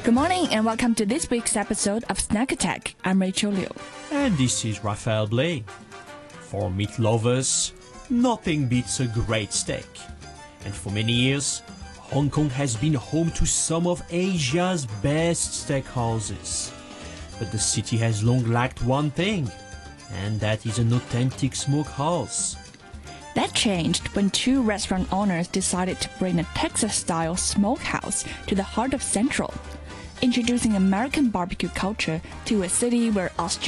Good morning and welcome to this week's episode of Snack Attack. I'm Rachel Liu. And this is Raphael Blay. For meat lovers, nothing beats a great steak. And for many years, Hong Kong has been home to some of Asia's best steakhouses. But the city has long lacked one thing, and that is an authentic smokehouse. That changed when two restaurant owners decided to bring a Texas-style smokehouse to the heart of Central, introducing American barbecue culture to a city where Australia